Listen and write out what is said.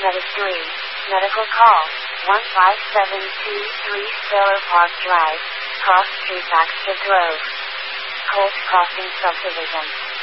Medistry. Medical call. 15723 Stellar Park Drive, Cross Street, Baxter Grove. Colt Crossing Subdivision.